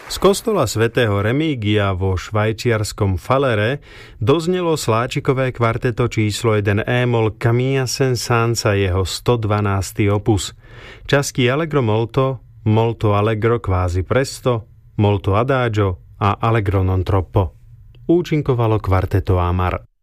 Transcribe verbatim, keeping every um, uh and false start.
Z kostola svätého Remígia vo švajčiarskom Fallere doznelo sláčikové kvarteto číslo jeden e-moll Camilla Saint-Saëns, jeho stodvanásty opus. Časti Allegro molto, molto allegro quasi presto, molto adagio a allegro non troppo. Účinkovalo kvarteto Amar.